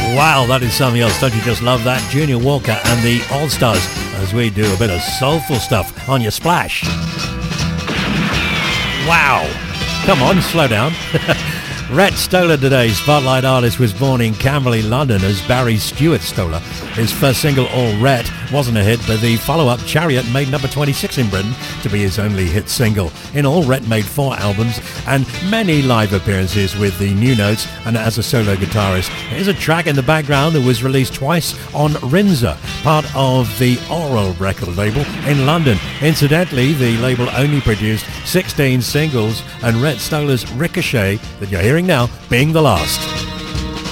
Wow, that is something else. Don't you just love that? Junior Walker and the All-Stars as we do a bit of soulful stuff on your Splash. Wow. Come on, slow down. Rhett Stoller, today's Spotlight artist, was born in Camberley, London as Barry Stewart Stoller. His first single, All Rhett, wasn't a hit, but the follow-up, Chariot, made number 26 in Britain to be his only hit single. In all, Rhett made 4 albums and many live appearances with the New Notes and as a solo guitarist. Here's a track in the background that was released twice on Rinza, part of the Oral record label in London. Incidentally, the label only produced 16 singles, and Rhett Stoller's Ricochet, that you're hearing now, being the last.